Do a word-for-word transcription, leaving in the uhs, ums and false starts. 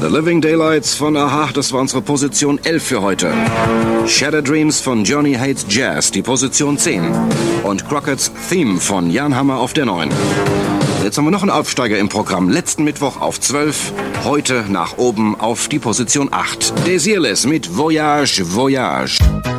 Living Daylights von Aha, das war unsere Position elf für heute. Shattered Dreams von Johnny Hates Jazz, die Position zehn. Und Crockett's Theme von Jan Hammer auf der neun. Jetzt haben wir noch einen Aufsteiger im Programm. Letzten Mittwoch auf zwölf, heute nach oben auf die Position acht. Desireless mit Voyage, Voyage.